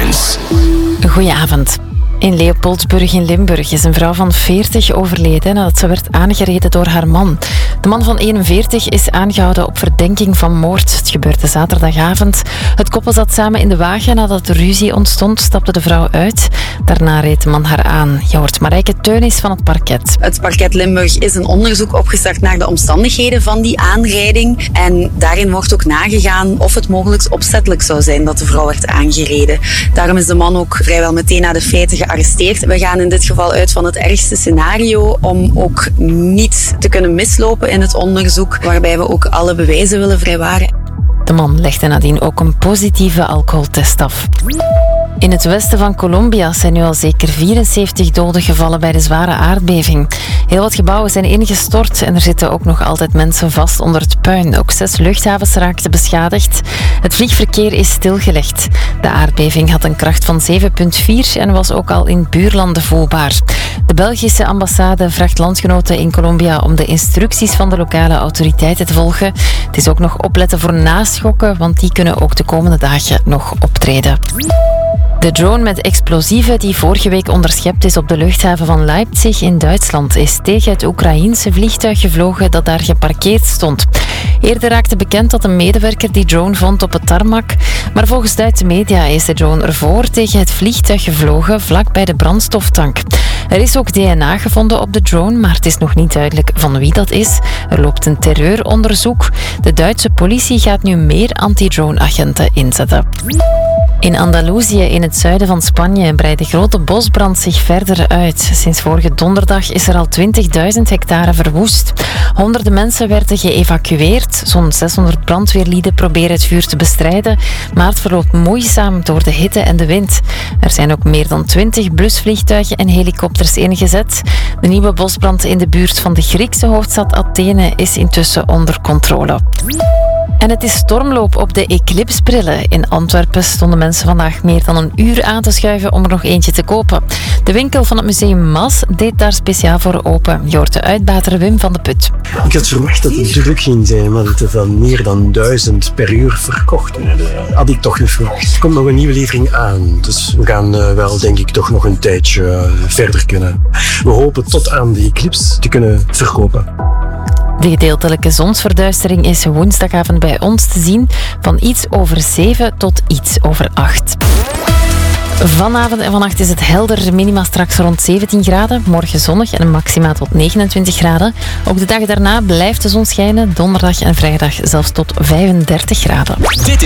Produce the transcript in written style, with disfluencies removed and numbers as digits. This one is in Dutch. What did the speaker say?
Nieuws. Goedenavond. In Leopoldsburg in Limburg is een vrouw van 40 overleden nadat ze werd aangereden door haar man. De man van 41 is aangehouden op verdenking van moord. Het gebeurde zaterdagavond. Het koppel zat samen in de wagen. Nadat er ruzie ontstond, stapte de vrouw uit. Daarna reed de man haar aan. Je hoort Marijke Teunis van het parket. Het parket Limburg is een onderzoek opgestart naar de omstandigheden van die aanrijding. En daarin wordt ook nagegaan of het mogelijk opzettelijk zou zijn dat de vrouw werd aangereden. Daarom is de man ook vrijwel meteen na de feiten gearresteerd. We gaan in dit geval uit van het ergste scenario om ook niet te kunnen mislopen in het onderzoek, waarbij we ook alle bewijzen willen vrijwaren. De man legde nadien ook een positieve alcoholtest af. In het westen van Colombia zijn nu al zeker 74 doden gevallen bij de zware aardbeving. Heel wat gebouwen zijn ingestort en er zitten ook nog altijd mensen vast onder het puin. Ook 6 luchthavens raakten beschadigd. Het vliegverkeer is stilgelegd. De aardbeving had een kracht van 7,4 en was ook al in buurlanden voelbaar. De Belgische ambassade vraagt landgenoten in Colombia om de instructies van de lokale autoriteiten te volgen. Het is ook nog opletten voor naschokken, want die kunnen ook de komende dagen nog optreden. De drone met explosieven die vorige week onderschept is op de luchthaven van Leipzig in Duitsland is tegen het Oekraïense vliegtuig gevlogen dat daar geparkeerd stond. Eerder raakte bekend dat een medewerker die drone vond op het tarmac, maar volgens Duitse media is de drone ervoor tegen het vliegtuig gevlogen vlak bij de brandstoftank. Er is ook DNA gevonden op de drone, maar het is nog niet duidelijk van wie dat is. Er loopt een terreuronderzoek. De Duitse politie gaat nu meer anti-drone-agenten inzetten. In Andalusië, in het zuiden van Spanje, breidt de grote bosbrand zich verder uit. Sinds vorige donderdag is er al 20.000 hectare verwoest. Honderden mensen werden geëvacueerd. Zo'n 600 brandweerlieden proberen het vuur te bestrijden, maar het verloopt moeizaam door de hitte en de wind. Er zijn ook meer dan 20 blusvliegtuigen en helikopters ingezet. De nieuwe bosbrand in de buurt van de Griekse hoofdstad Athene is intussen onder controle. En het is stormloop op de Eclipse-brillen. In Antwerpen stonden mensen vandaag meer dan een uur aan te schuiven om er nog eentje te kopen. De winkel van het museum Mas deed daar speciaal voor open. Je hoort de uitbater Wim van de Put. Ik had verwacht dat het druk ging zijn, maar het is van meer dan 1000 per uur verkocht. Had ik toch niet verwacht. Er komt nog een nieuwe levering aan, dus we gaan wel denk ik toch nog een tijdje verder kunnen. We hopen tot aan de Eclipse te kunnen verkopen. De gedeeltelijke zonsverduistering is woensdagavond bij ons te zien van iets over 7 tot iets over 8. Vanavond en vannacht is het helder, minima straks rond 17 graden. Morgen zonnig en een maxima tot 29 graden. Ook de dag daarna blijft de zon schijnen. Donderdag en vrijdag zelfs tot 35 graden.